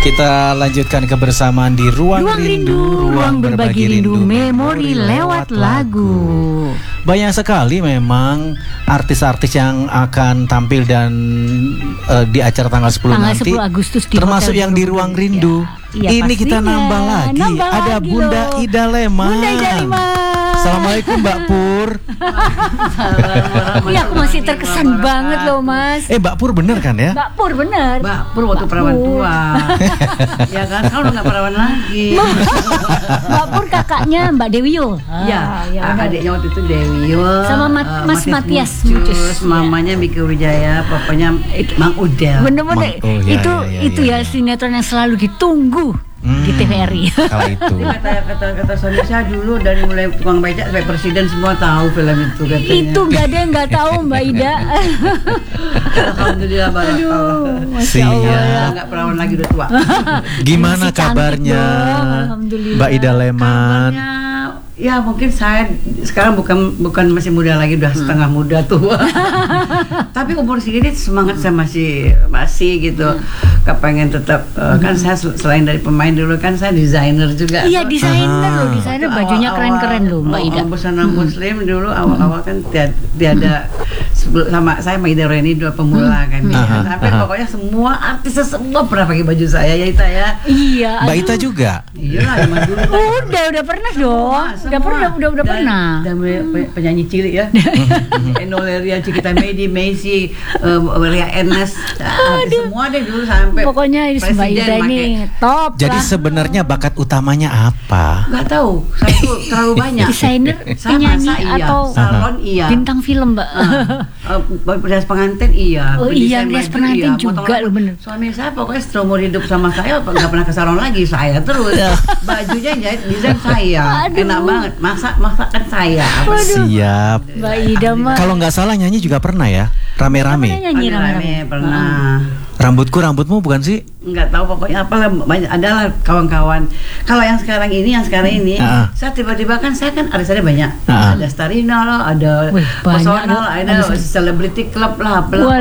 Kita lanjutkan kebersamaan di Ruang Rindu, ruang berbagi rindu, memori lewat lagu. Banyak sekali memang artis-artis yang akan tampil dan di acara tanggal 10 nanti, 10 Agustus di termasuk Hotel yang di Ruang Rindu. Ya, ini kita nambah lagi. Ada Bunda loh. Ida Leman. Bunda Ida Leman. Assalamualaikum Mbak Pur. Iya, aku masih terkesan banget loh Mas. Mbak Pur bener kan ya? Mbak Pur bener. Mbak Pur waktu perawan tua. Ya kan, kalau udah nggak perawan lagi. Mbak Pur kakaknya Mbak Dewi Yul. Ya, adiknya waktu itu Dewi Yul. Sama Mas Matias Mucus. Mamanya Miki Wijaya, papanya Mang Udel. Bener-bener. Itu ya sinetron yang selalu ditunggu di TVRI. Kala itu. Kata suami saya dulu dari mulai tukang becak sampai presiden semua tahu film itu katanya. Itu nggak ada yang nggak tahu Mbak Ida. Alhamdulillah barakallah. Siap. Nggak perawan lagi udah tua. Gimana Masih cantik kabarnya dong, alhamdulillah. Mbak Ida Leman? Ya mungkin saya sekarang bukan masih muda lagi, udah setengah muda tua. Tapi umur segini semangat saya masih gitu. Kepengen tetap kan saya selain dari pemain dulu kan saya desainer juga. Iya desainer loh, desainer bajunya keren-keren loh Mbak Ida. Busana muslim dulu awal-awal kan tiada sama saya sama Ida Reni dua pemula kan. Tapi pokoknya semua artis semua pernah pakai baju saya ya Ita ya. Iya. Mbak Ita juga. Iyalah zaman dulu. Udah pernah dong. Udah pernah. Dan penyanyi cilik ya. Enoleria, Cikita Medi, Messi, Ria Ernest, semua deh dulu sampai. Pokoknya Mbak Ida ini top. Jadi sebenarnya bakat utamanya apa? Nggak tahu, saya tuh terlalu banyak. Desainer, penyanyi atau salon iya. Bintang film Mbak. Rias pengantin iya. Oh iya, rias pengantin juga loh bener. Suami saya pokoknya seumur hidup sama saya nggak pernah ke salon lagi, saya terus. Bajunya jahit desain saya. Enak banget, masakan saya. Siap. Mbak Ida mah. Kalau nggak salah nyanyi juga pernah ya, rame-rame. Rame-rame pernah. Rambutmu bukan sih? Nggak tahu pokoknya apalah banyak adalah kawan-kawan. Kalau yang sekarang ini saya tiba-tiba kan saya kan arisannya banyak. Ada Starina lah, ada Personal, ada Celebrity Club lah,